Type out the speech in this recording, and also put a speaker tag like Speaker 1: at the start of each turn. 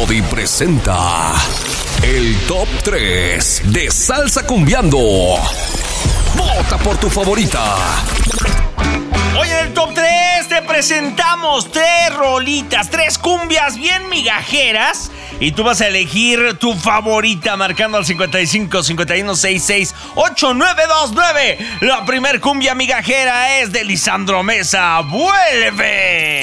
Speaker 1: Melody presenta el Top 3 de Salsa Cumbiando. Vota por tu favorita.
Speaker 2: Hoy en el Top 3 te presentamos 3 rolitas, 3 cumbias bien migajeras. Y tú vas a elegir tu favorita marcando al 55 51 66 8929. La primer cumbia migajera es de Lisandro Mesa. ¡Vuelve!